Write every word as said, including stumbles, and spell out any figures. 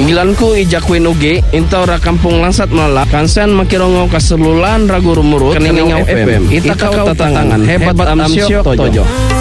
Imbilanku ijakuin uge Inta ora kampung langsat melala Kansen makirongo kaselulan ragu rumurut Keningau F M Ita kau tatangan Hebat amsyo tojo